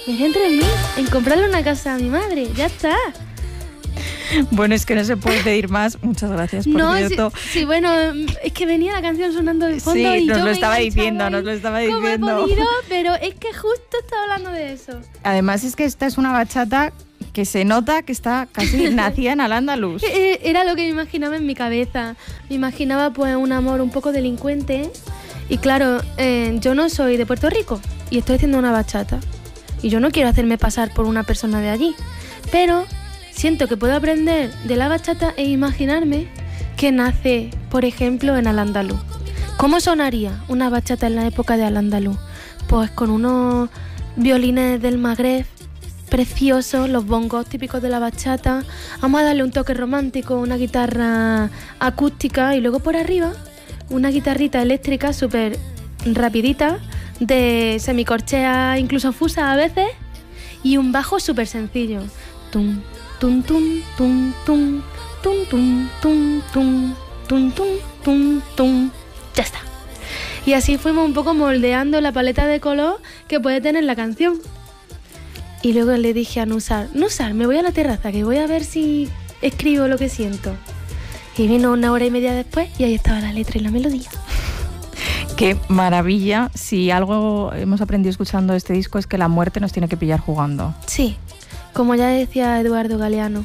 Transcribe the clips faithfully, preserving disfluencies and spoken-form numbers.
me centro en mí, en comprarle una casa a mi madre, ya está. Bueno, es que no se puede pedir más. Muchas gracias, por no, cierto. Sí, sí, bueno, es que venía la canción sonando de fondo sí, y nos yo lo me estaba enganchaba diciendo, ahí nos lo estaba como diciendo. he podido, pero es que justo estaba hablando de eso. Además es que esta es una bachata que se nota que está casi nacida en Al-Ándalus. Era lo que me imaginaba en mi cabeza. Me imaginaba pues un amor un poco delincuente. Y claro, eh, yo no soy de Puerto Rico y estoy haciendo una bachata. Y yo no quiero hacerme pasar por una persona de allí. Pero siento que puedo aprender de la bachata e imaginarme que nace, por ejemplo, en Al-Ándalus. ¿Cómo sonaría una bachata en la época de Al-Ándalus? Pues con unos violines del Magreb preciosos, los bongos típicos de la bachata. Vamos a darle un toque romántico, una guitarra acústica y luego por arriba una guitarrita eléctrica súper rapidita, de semicorchea, incluso fusa a veces, y un bajo súper sencillo. Tum, tum, tum, tum, tum, tum, tum, tum, tum, tum, tum, tum, tum. Ya está. Y así fuimos un poco moldeando la paleta de color que puede tener la canción. Y luego le dije a Nusar, Nusar, me voy a la terraza, que voy a ver si escribo lo que siento. Y vino una hora y media después y ahí estaba la letra y la melodía. ¡Qué maravilla! Si algo hemos aprendido escuchando este disco es que la muerte nos tiene que pillar jugando. Sí, como ya decía Eduardo Galeano.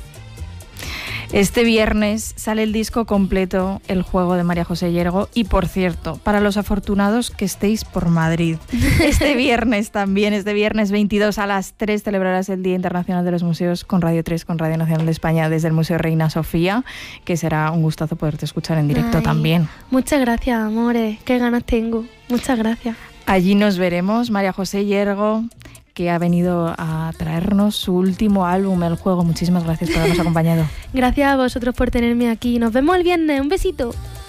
Este viernes sale el disco completo, El juego de María José Yergo. Y por cierto, para los afortunados que estéis por Madrid, este viernes también, este viernes veintidós a las tres celebrarás el Día Internacional de los Museos con Radio tres, con Radio Nacional de España, desde el Museo Reina Sofía, que será un gustazo poderte escuchar en directo. Ay, también. Muchas gracias, amores, qué ganas tengo. Muchas gracias. Allí nos veremos, María José Yergo, que ha venido a traernos su último álbum, El Juego. Muchísimas gracias por habernos acompañado. Gracias a vosotros por tenerme aquí. Nos vemos el viernes. Un besito.